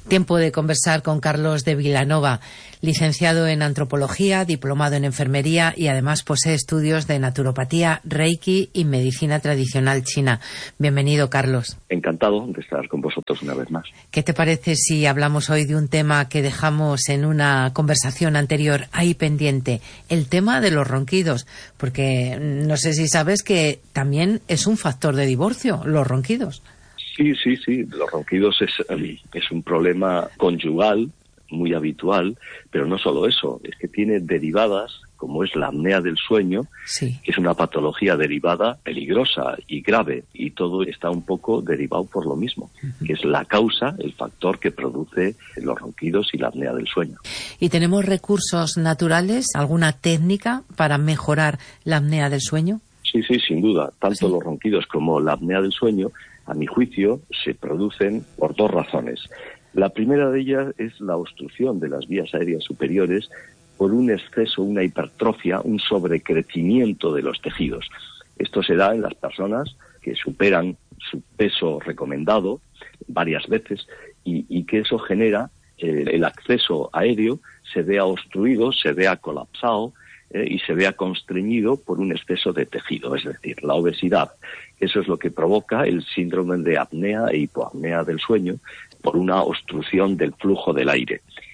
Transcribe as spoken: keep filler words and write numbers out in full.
Tiempo de conversar con Carlos de Vilanova, licenciado en Antropología, diplomado en Enfermería y además posee estudios de Naturopatía, Reiki y Medicina Tradicional China. Bienvenido, Carlos. Encantado de estar con vosotros una vez más. ¿Qué te parece si hablamos hoy de un tema que dejamos en una conversación anterior ahí pendiente? El tema de los ronquidos, porque no sé si sabes que también es un factor de divorcio, los ronquidos. Sí, sí, sí. Los ronquidos es, es un problema conyugal muy habitual, pero no solo eso, es que tiene derivadas, como es la apnea del sueño, sí. que es una patología derivada peligrosa y grave, y todo está un poco derivado por lo mismo, uh-huh. que es la causa, el factor que produce los ronquidos y la apnea del sueño. ¿Y tenemos recursos naturales, alguna técnica para mejorar la apnea del sueño? Sí, sí, sin duda. Tanto sí. los ronquidos como la apnea del sueño, a mi juicio, se producen por dos razones. La primera de ellas es la obstrucción de las vías aéreas superiores por un exceso, una hipertrofia, un sobrecrecimiento de los tejidos. Esto se da en las personas que superan su peso recomendado varias veces y, y que eso genera eh, el acceso aéreo se vea obstruido, se vea colapsado, Eh, y se vea constreñido por un exceso de tejido, es decir, la obesidad. Eso es lo que provoca el síndrome de apnea e hipoapnea del sueño por una obstrucción del flujo del aire.